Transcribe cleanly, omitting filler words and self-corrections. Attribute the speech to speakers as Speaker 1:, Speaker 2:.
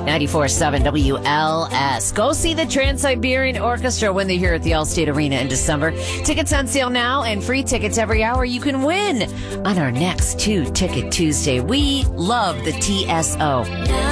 Speaker 1: 94.7 WLS. Go see the Trans-Siberian Orchestra when they're here at the Allstate Arena in December. Tickets on sale now and free tickets every hour you can win on our next 2 Ticket Tuesday. We love the TSO.